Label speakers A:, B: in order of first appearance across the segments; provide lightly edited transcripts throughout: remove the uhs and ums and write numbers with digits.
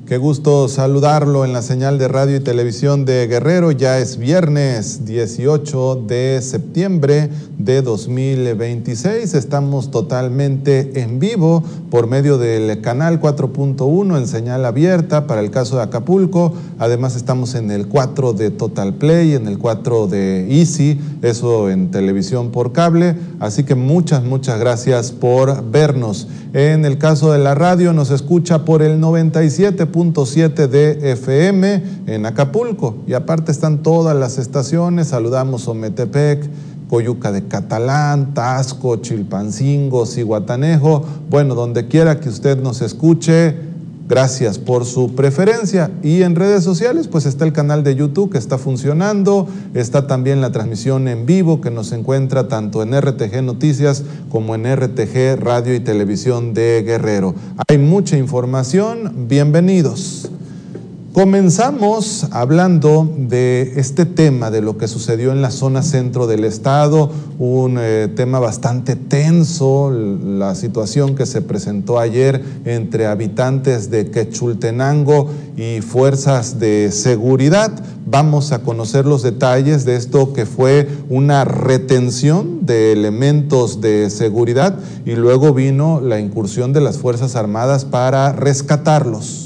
A: Qué gusto saludarlo en la señal de radio y televisión de Guerrero. Ya es viernes 18 de septiembre de 2026. Estamos totalmente en vivo por medio del canal 4.1 en señal abierta para el caso de Acapulco. Además estamos en el 4 de Total Play, en el 4 de Easy, eso en televisión por cable. Así que muchas gracias por vernos. En el caso de la radio nos escucha por el 97.7 de FM en Acapulco, y aparte están todas las estaciones. Saludamos Ometepec, Coyuca de Catalán, Taxco, Chilpancingo, Zihuatanejo. Bueno, donde quiera que usted nos escuche, gracias por su preferencia. Y en redes sociales, pues está el canal de YouTube que está funcionando, está también la transmisión en vivo que nos encuentra tanto en RTG Noticias como en RTG Radio y Televisión de Guerrero. Hay mucha información, bienvenidos. Comenzamos hablando de este tema, de lo que sucedió en la zona centro del estado, un tema bastante tenso, la situación que se presentó ayer entre habitantes de Quechultenango y fuerzas de seguridad. Vamos a conocer los detalles de esto, que fue una retención de elementos de seguridad y luego vino la incursión de las Fuerzas Armadas para rescatarlos.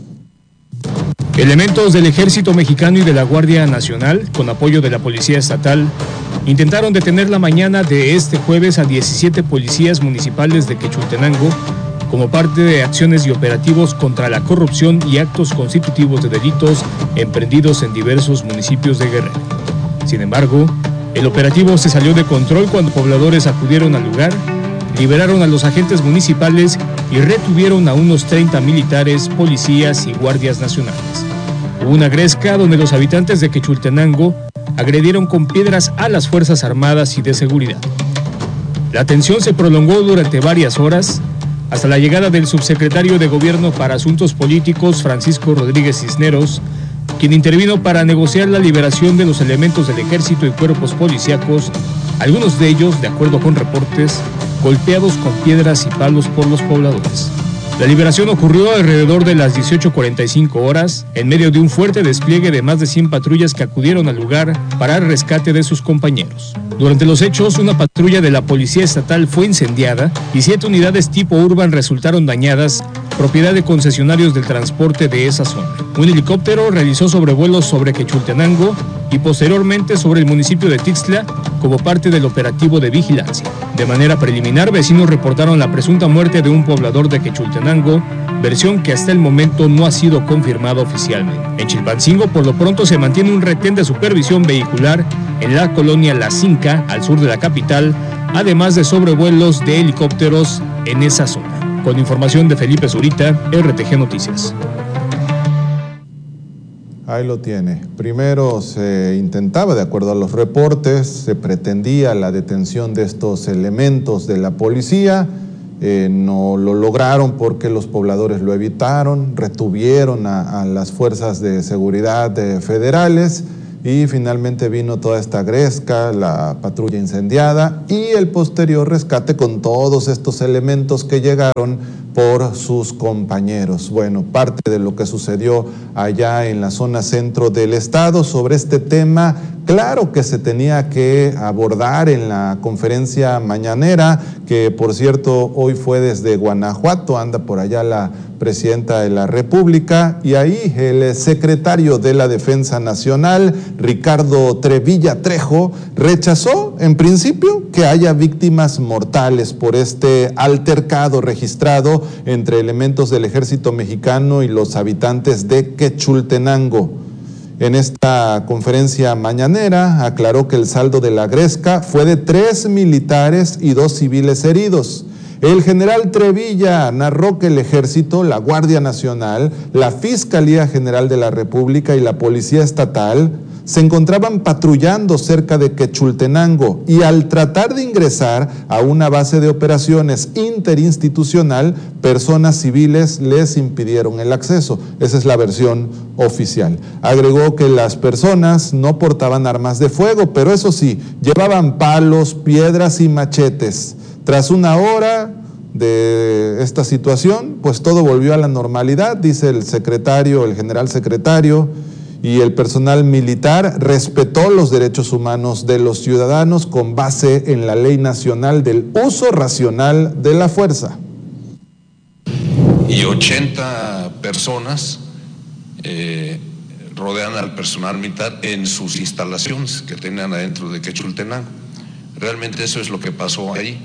B: Elementos del Ejército Mexicano y de la Guardia Nacional, con apoyo de la Policía Estatal, intentaron detener la mañana de este jueves a 17 policías municipales de Quechultenango como parte de acciones y operativos contra la corrupción y actos constitutivos de delitos emprendidos en diversos municipios de Guerrero. Sin embargo, el operativo se salió de control cuando pobladores acudieron al lugar, liberaron a los agentes municipales y retuvieron a unos 30 militares, policías y guardias nacionales. Hubo una gresca donde los habitantes de Quechultenango agredieron con piedras a las Fuerzas Armadas y de Seguridad. La tensión se prolongó durante varias horas, hasta la llegada del subsecretario de Gobierno para Asuntos Políticos, Francisco Rodríguez Cisneros, quien intervino para negociar la liberación de los elementos del ejército y cuerpos policíacos, algunos de ellos, de acuerdo con reportes, golpeados con piedras y palos por los pobladores. La liberación ocurrió alrededor de las 18:45 horas, en medio de un fuerte despliegue de más de 100 patrullas que acudieron al lugar para el rescate de sus compañeros. Durante los hechos, una patrulla de la Policía Estatal fue incendiada y 7 unidades tipo Urban resultaron dañadas, propiedad de concesionarios del transporte de esa zona. Un helicóptero realizó sobrevuelos sobre Quechultenango y posteriormente sobre el municipio de Tixtla como parte del operativo de vigilancia. De manera preliminar, vecinos reportaron la presunta muerte de un poblador de Quechultenango, versión que hasta el momento no ha sido confirmada oficialmente. En Chilpancingo, por lo pronto, se mantiene un retén de supervisión vehicular en la colonia La Cinca, al sur de la capital, además de sobrevuelos de helicópteros en esa zona. Con información de Felipe Zurita, RTG Noticias.
A: Ahí lo tiene. Primero se intentaba, de acuerdo a los reportes, se pretendía la detención de estos elementos de la policía. No lo lograron porque los pobladores lo evitaron, retuvieron a las fuerzas de seguridad federales y finalmente vino toda esta gresca, la patrulla incendiada y el posterior rescate con todos estos elementos que llegaron por sus compañeros. Bueno, parte de lo que sucedió allá en la zona centro del estado sobre este tema, claro que se tenía que abordar en la conferencia mañanera, que por cierto hoy fue desde Guanajuato, anda por allá la presidenta de la República, y ahí el secretario de la Defensa Nacional, Ricardo Trevilla Trejo, rechazó en principio que haya víctimas mortales por este altercado registrado entre elementos del Ejército Mexicano y los habitantes de Quechultenango. En esta conferencia mañanera aclaró que el saldo de la gresca fue de 3 militares y 2 civiles heridos. El general Trevilla narró que el Ejército, la Guardia Nacional, la Fiscalía General de la República y la Policía Estatal se encontraban patrullando cerca de Quechultenango y al tratar de ingresar a una base de operaciones interinstitucional, personas civiles les impidieron el acceso. Esa es la versión oficial. Agregó que las personas no portaban armas de fuego, pero eso sí, llevaban palos, piedras y machetes. Tras una hora de esta situación, pues todo volvió a la normalidad, dice el secretario, el general secretario, y el personal militar respetó los derechos humanos de los ciudadanos con base en la Ley Nacional del Uso Racional de la Fuerza.
C: Y 80 personas rodean al personal militar en sus instalaciones que tenían adentro de Quechultenango. Realmente eso es lo que pasó ahí.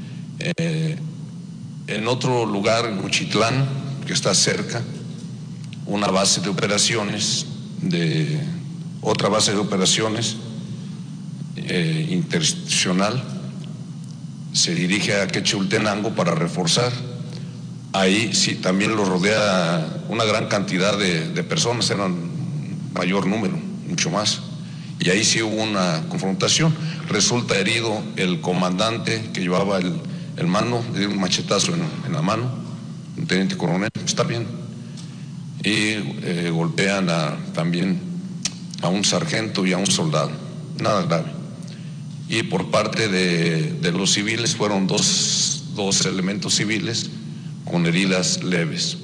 C: En otro lugar, en Uchitlán, que está cerca, una base de operaciones, otra base de operaciones interinstitucional, se dirige a Quechultenango para reforzar. Ahí sí también lo rodea una gran cantidad de personas, eran mayor número, mucho más. Y ahí sí hubo una confrontación. Resulta herido el comandante que llevaba el mando, le dio un machetazo en la mano, un teniente coronel, está bien. Y golpean también a un sargento y a un soldado, nada grave. Y por parte de los civiles fueron dos elementos civiles con heridas leves.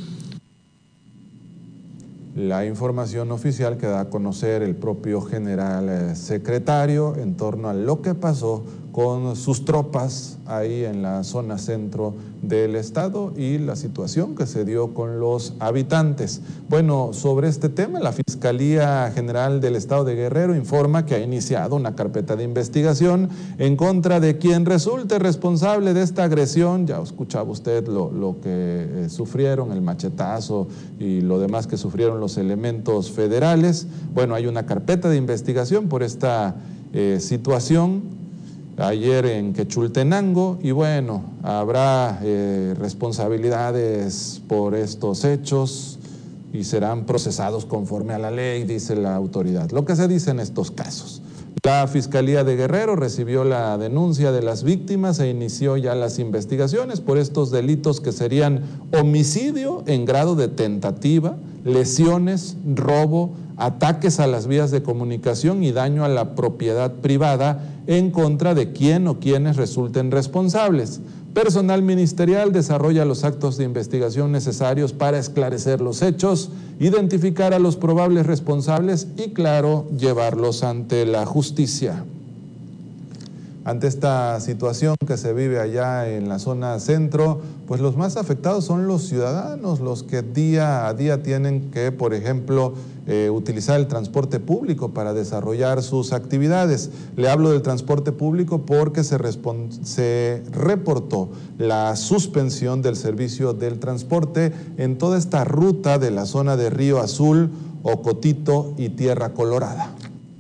A: La información oficial que da a conocer el propio general secretario en torno a lo que pasó con sus tropas ahí en la zona centro del estado y la situación que se dio con los habitantes. Bueno, sobre este tema, la Fiscalía General del Estado de Guerrero informa que ha iniciado una carpeta de investigación en contra de quien resulte responsable de esta agresión. Ya escuchaba usted lo que sufrieron, el machetazo y lo demás que sufrieron los elementos federales. Bueno, hay una carpeta de investigación por esta situación ayer en Quechultenango y bueno, habrá responsabilidades por estos hechos y serán procesados conforme a la ley, dice la autoridad. Lo que se dice en estos casos. La Fiscalía de Guerrero recibió la denuncia de las víctimas e inició ya las investigaciones por estos delitos que serían homicidio en grado de tentativa, lesiones, robo, ataques a las vías de comunicación y daño a la propiedad privada en contra de quien o quienes resulten responsables. Personal ministerial desarrolla los actos de investigación necesarios para esclarecer los hechos, identificar a los probables responsables y, claro, llevarlos ante la justicia. Ante esta situación que se vive allá en la zona centro, pues los más afectados son los ciudadanos, los que día a día tienen que, por ejemplo, utilizar el transporte público para desarrollar sus actividades. Le hablo del transporte público porque se reportó la suspensión del servicio del transporte en toda esta ruta de la zona de Río Azul, Ocotito y Tierra Colorada.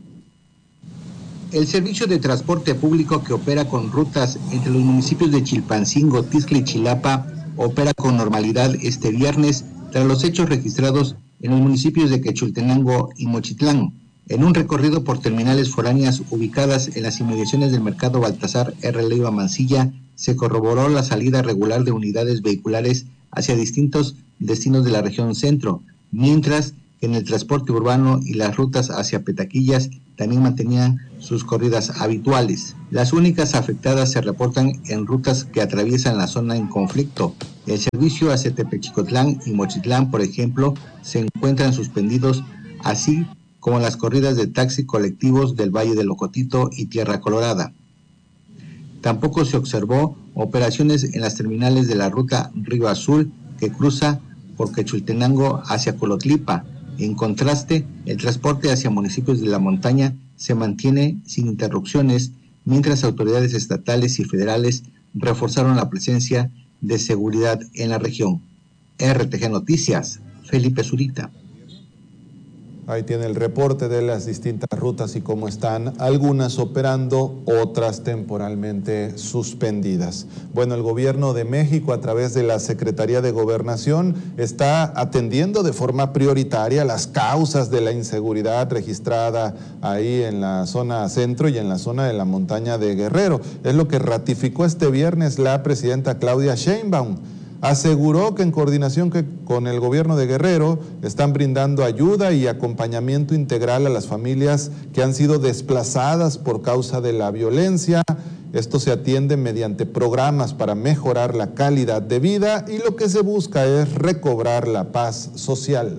D: El servicio de transporte público que opera con rutas entre los municipios de Chilpancingo, Tixla y Chilapa opera con normalidad este viernes tras los hechos registrados en los municipios de Quechultenango y Mochitlán. En un recorrido por terminales foráneas ubicadas en las inmediaciones del mercado Baltasar R. Leiva Mancilla, se corroboró la salida regular de unidades vehiculares hacia distintos destinos de la región centro, mientras que en el transporte urbano y las rutas hacia Petaquillas también mantenían sus corridas habituales. Las únicas afectadas se reportan en rutas que atraviesan la zona en conflicto. El servicio hacia Tepechicotlán y Mochitlán, por ejemplo, se encuentran suspendidos, así como las corridas de taxi colectivos del Valle del Ocotito y Tierra Colorada. Tampoco se observó operaciones en las terminales de la ruta Río Azul que cruza por Quechultenango hacia Colotlipa. En contraste, el transporte hacia municipios de la montaña se mantiene sin interrupciones, mientras autoridades estatales y federales reforzaron la presencia de seguridad en la región. RTG Noticias, Felipe Zurita.
A: Ahí tiene el reporte de las distintas rutas y cómo están, algunas operando, otras temporalmente suspendidas. Bueno, el gobierno de México, a través de la Secretaría de Gobernación, está atendiendo de forma prioritaria las causas de la inseguridad registrada ahí en la zona centro y en la zona de la montaña de Guerrero. Es lo que ratificó este viernes la presidenta Claudia Sheinbaum. Aseguró que en coordinación con el gobierno de Guerrero están brindando ayuda y acompañamiento integral a las familias que han sido desplazadas por causa de la violencia Esto se atiende mediante programas para mejorar la calidad de vida y lo que se busca es recobrar la paz social.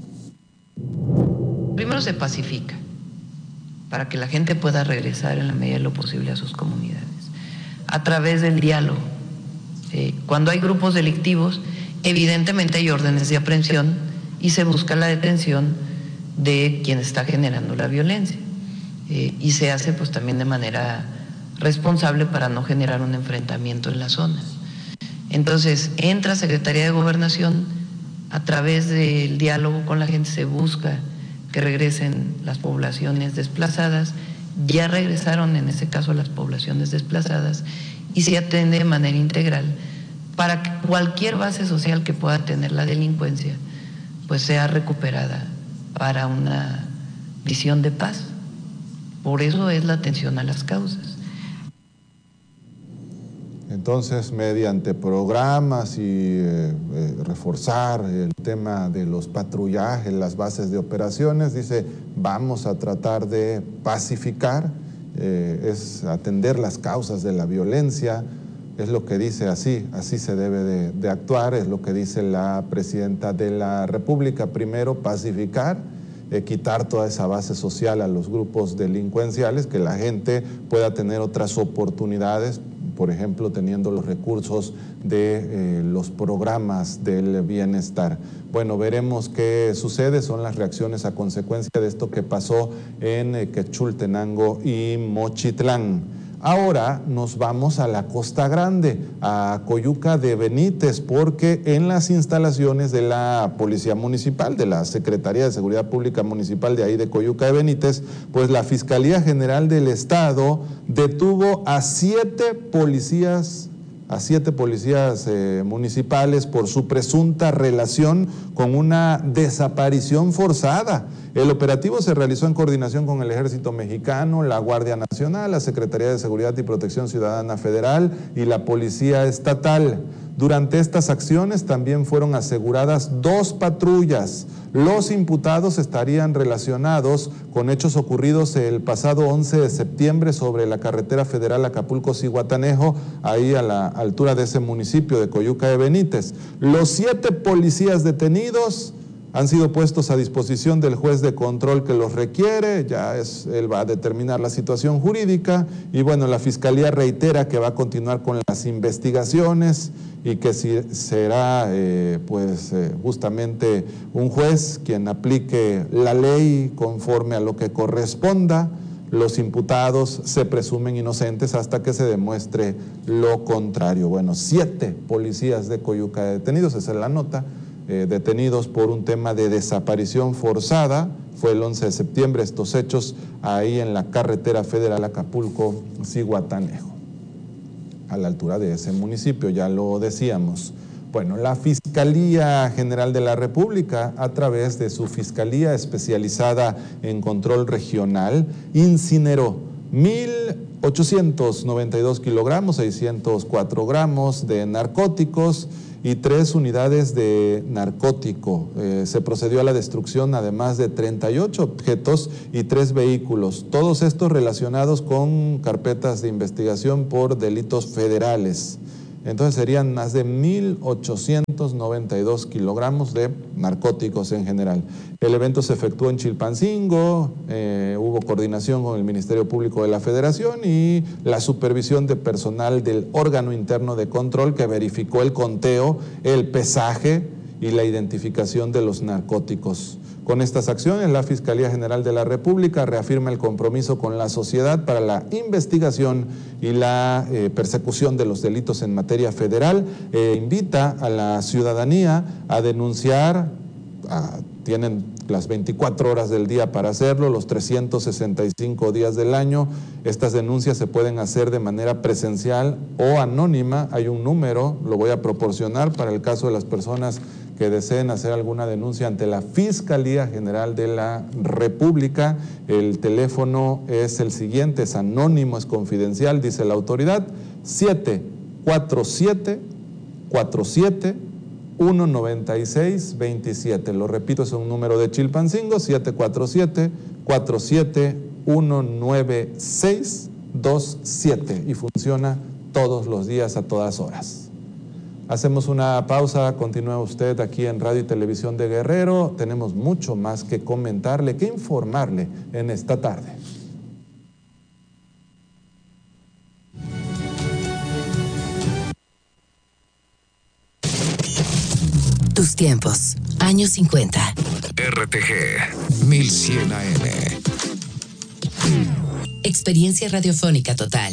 E: Primero se pacifica para que la gente pueda regresar en la medida de lo posible a sus comunidades, a través del diálogo. Cuando hay grupos delictivos, evidentemente hay órdenes de aprehensión y se busca la detención de quien está generando la violencia. Y se hace pues también de manera responsable para no generar un enfrentamiento en la zona. Entonces, entra Secretaría de Gobernación, a través del diálogo con la gente se busca que regresen las poblaciones desplazadas, ya regresaron en este caso las poblaciones desplazadas y se atiende de manera integral para que cualquier base social que pueda tener la delincuencia pues sea recuperada para una visión de paz. Por eso es la atención a las causas.
A: Entonces, mediante programas y reforzar el tema de los patrullajes, las bases de operaciones, dice, vamos a tratar de pacificar, es atender las causas de la violencia, es lo que dice, así se debe de actuar, es lo que dice la Presidenta de la República. Primero, pacificar, quitar toda esa base social a los grupos delincuenciales, que la gente pueda tener otras oportunidades, por ejemplo, teniendo los recursos de los programas del bienestar. Bueno, veremos qué sucede, son las reacciones a consecuencia de esto que pasó en Quechultenango y Mochitlán. Ahora nos vamos a la Costa Grande, a Coyuca de Benítez, porque en las instalaciones de la Policía Municipal, de la Secretaría de Seguridad Pública Municipal de ahí de Coyuca de Benítez, pues la Fiscalía General del Estado detuvo a 7 policías municipales por su presunta relación con una desaparición forzada. El operativo se realizó en coordinación con el Ejército Mexicano, la Guardia Nacional, la Secretaría de Seguridad y Protección Ciudadana Federal y la Policía Estatal. Durante estas acciones también fueron aseguradas 2 patrullas. Los imputados estarían relacionados con hechos ocurridos el pasado 11 de septiembre sobre la carretera federal Acapulco-Zihuatanejo, ahí a la altura de ese municipio de Coyuca de Benítez. Los 7 policías detenidos han sido puestos a disposición del juez de control que los requiere, él va a determinar la situación jurídica y bueno, la Fiscalía reitera que va a continuar con las investigaciones y que será justamente un juez quien aplique la ley conforme a lo que corresponda. Los imputados se presumen inocentes hasta que se demuestre lo contrario. Bueno, 7 policías de Coyuca detenidos, esa es la nota. Detenidos por un tema de desaparición forzada. Fue el 11 de septiembre estos hechos ahí en la carretera federal Acapulco-Zihuatanejo, a la altura de ese municipio, ya lo decíamos. Bueno, la Fiscalía General de la República, a través de su Fiscalía Especializada en Control Regional, incineró 1.892 kilogramos, 604 gramos de narcóticos y 3 unidades de narcótico. Se procedió a la destrucción además de 38 objetos y 3 vehículos, todos estos relacionados con carpetas de investigación por delitos federales. Entonces serían más de 1.892 kilogramos de narcóticos en general. El evento se efectuó en Chilpancingo, hubo coordinación con el Ministerio Público de la Federación y la supervisión de personal del órgano interno de control que verificó el conteo, el pesaje y la identificación de los narcóticos. Con estas acciones, la Fiscalía General de la República reafirma el compromiso con la sociedad para la investigación y la persecución de los delitos en materia federal. Invita a la ciudadanía a denunciar, tienen las 24 horas del día para hacerlo, los 365 días del año. Estas denuncias se pueden hacer de manera presencial o anónima. Hay un número, lo voy a proporcionar para el caso de las personas que deseen hacer alguna denuncia ante la Fiscalía General de la República. El teléfono es el siguiente, es anónimo, es confidencial, dice la autoridad, 747-196-27. Lo repito, es un número de Chilpancingo, 747-47-196-27. 27 y funciona todos los días a todas horas. Hacemos una pausa, continúa usted aquí en Radio y Televisión de Guerrero. Tenemos mucho más que comentarle, que informarle en esta tarde.
F: Tus tiempos, años 50.
G: RTG 1100 AM.
F: Experiencia radiofónica total.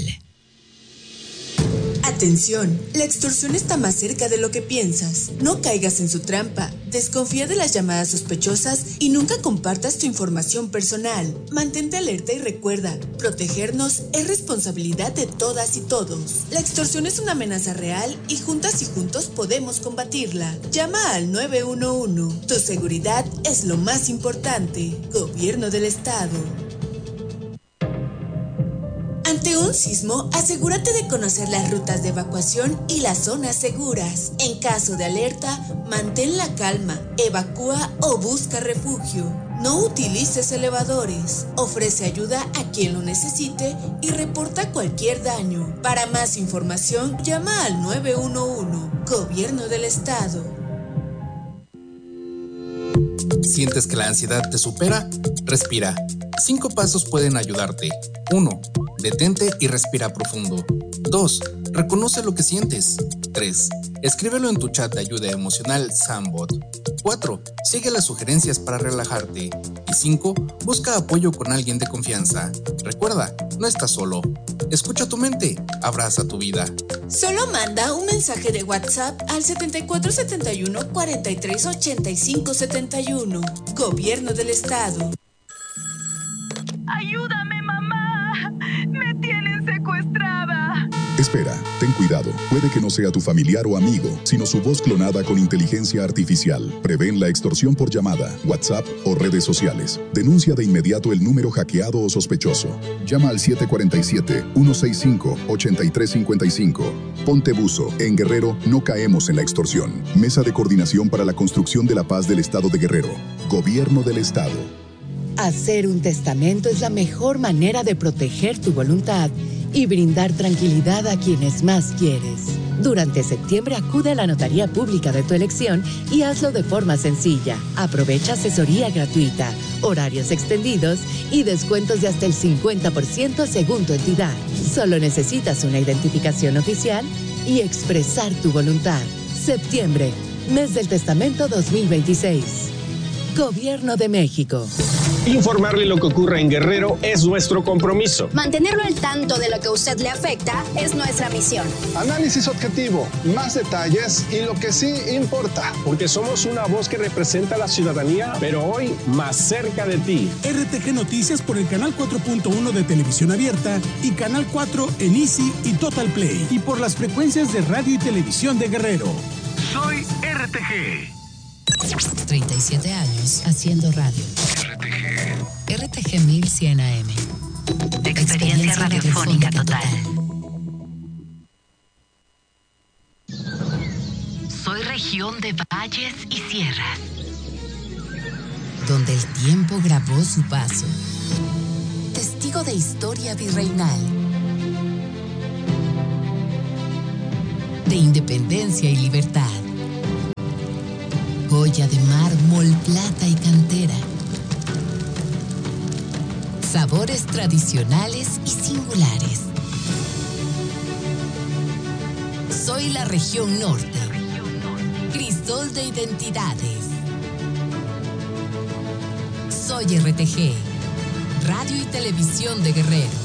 H: Atención, la extorsión está más cerca de lo que piensas. No caigas en su trampa. Desconfía de las llamadas sospechosas y nunca compartas tu información personal. Mantente alerta y recuerda, protegernos es responsabilidad de todas y todos. La extorsión es una amenaza real y juntas y juntos podemos combatirla. Llama al 911. Tu seguridad es lo más importante. Gobierno del Estado. Ante un sismo, asegúrate de conocer las rutas de evacuación y las zonas seguras. En caso de alerta, mantén la calma, evacúa o busca refugio. No utilices elevadores. Ofrece ayuda a quien lo necesite y reporta cualquier daño. Para más información, llama al 911. Gobierno del Estado.
I: ¿Sientes que la ansiedad te supera? Respira. 5 pasos pueden ayudarte. 1. Detente y respira profundo. 2. Reconoce lo que sientes. 3. Escríbelo en tu chat de ayuda emocional Sambot. 4. Sigue las sugerencias para relajarte. Y 5. Busca apoyo con alguien de confianza. Recuerda, no estás solo. Escucha tu mente, abraza tu vida.
H: Solo manda un mensaje de WhatsApp al 7471 43 85 71. Gobierno del Estado.
J: ¡Ayúdame, mamá! ¡Me tienen secuestrada!
K: Espera, ten cuidado. Puede que no sea tu familiar o amigo, sino su voz clonada con inteligencia artificial. Prevén la extorsión por llamada, WhatsApp o redes sociales. Denuncia de inmediato el número hackeado o sospechoso. Llama al 747-165-8355. Ponte buzo. En Guerrero no caemos en la extorsión. Mesa de Coordinación para la Construcción de la Paz del Estado de Guerrero. Gobierno del Estado.
F: Hacer un testamento es la mejor manera de proteger tu voluntad y brindar tranquilidad a quienes más quieres. Durante septiembre acude a la notaría pública de tu elección y hazlo de forma sencilla. Aprovecha asesoría gratuita, horarios extendidos y descuentos de hasta el 50% según tu entidad. Solo necesitas una identificación oficial y expresar tu voluntad. Septiembre, mes del testamento 2026. Gobierno de México.
L: Informarle lo que ocurre en Guerrero es nuestro compromiso.
M: Mantenerlo al tanto de lo que a usted le afecta es nuestra misión.
N: Análisis objetivo, más detalles y lo que sí importa.
L: Porque somos una voz que representa a la ciudadanía, pero hoy más cerca de ti.
O: RTG Noticias por el canal 4.1 de Televisión Abierta y canal 4 en Easy y Total Play. Y por las frecuencias de Radio y Televisión de Guerrero.
G: Soy RTG.
F: 37 años haciendo radio. RTG 1100 AM.
M: Experiencia radiofónica total.
F: Soy región de valles y sierras, donde el tiempo grabó su paso. Testigo de historia virreinal, de independencia y libertad. Joya de mármol, plata y cantera. Sabores tradicionales y singulares. Soy la región norte. Crisol de identidades. Soy RTG, Radio y Televisión de Guerrero.